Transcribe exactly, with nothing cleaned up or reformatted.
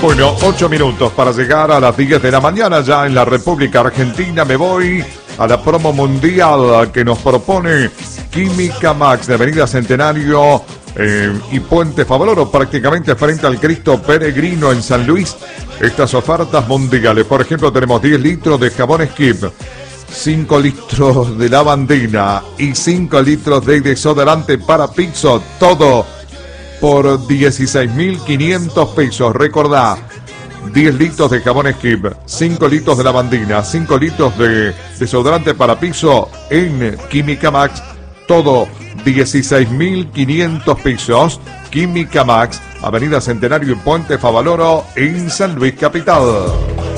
Bueno, ocho minutos para llegar a las diez de la mañana ya en la República Argentina. Me voy a la promo mundial que nos propone Química Max de Avenida Centenario eh, y Puente Favaloro, prácticamente frente al Cristo Peregrino en San Luis. Estas ofertas mundiales, por ejemplo, tenemos diez litros de jabón Skip, cinco litros de lavandina y cinco litros de desodorante para Pixo, todo por dieciséis mil quinientos pesos. Recordá, diez litros de jabón Skip, cinco litros de lavandina, cinco litros de desodorante para piso en Química Max, todo dieciséis mil quinientos pesos. Química Max, Avenida Centenario y Puente Favaloro en San Luis Capital.